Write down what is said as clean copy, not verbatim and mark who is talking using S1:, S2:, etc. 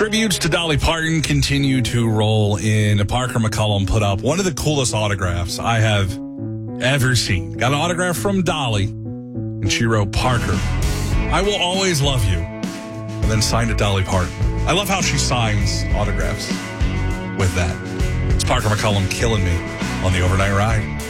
S1: Tributes to Dolly Parton continue to roll in. Parker McCollum put up one of the coolest autographs I have ever seen. Got an autograph from Dolly, and she wrote, "Parker, I will always love you," and then signed to Dolly Parton. I love how she signs autographs with that. It's Parker McCollum killing me on the Overnight Ride.